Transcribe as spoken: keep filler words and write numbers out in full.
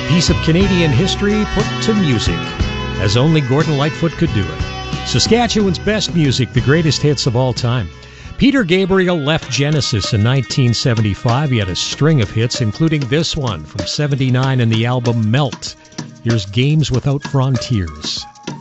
A piece of Canadian history put to music, as only Gordon Lightfoot could do it. Saskatchewan's best music, the greatest hits of all time. Peter Gabriel left Genesis in nineteen seventy-five. He had a string of hits, including this one from seventy-nine and the album Melt. Here's Games Without Frontiers.